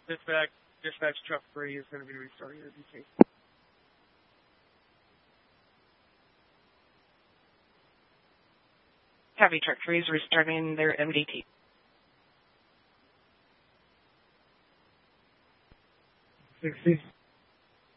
Dispatch truck 3 is going to be restarting your DT. Heavy truck 3 is restarting their MDT. 60.